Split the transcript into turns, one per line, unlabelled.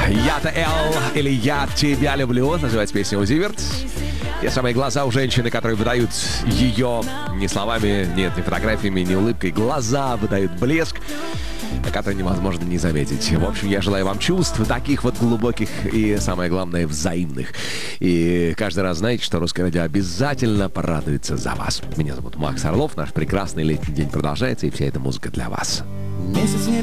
Я-то Эл или Я тебя люблю. Называется песня «Узиверт». Те самые глаза у женщины, которые выдают ее не словами, нет, не фотографиями, не улыбкой. Глаза выдают блеск, который невозможно не заметить. В общем, я желаю вам чувств таких вот глубоких и, самое главное, взаимных. И каждый раз знаете, что Русское радио обязательно порадуется за вас. Меня зовут Макс Орлов. Наш прекрасный летний день продолжается, и вся эта музыка для вас.